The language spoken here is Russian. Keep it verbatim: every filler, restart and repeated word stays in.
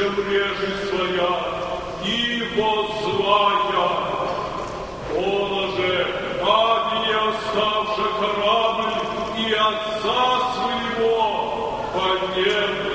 чем режи своя, и воззвая. Он же, Авия, оставший корабль и отца своего, поднеб